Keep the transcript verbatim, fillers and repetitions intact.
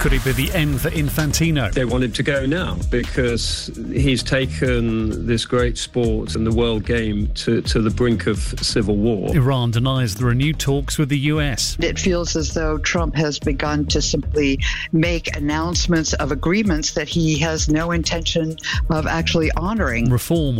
Could it be the end for Infantino? They want him to go now because he's taken this great sport and the world game to, to the brink of civil war. Iran denies there are new talks with the U S. It feels as though Trump has begun to simply make announcements of agreements that he has no intention of actually honoring. Reform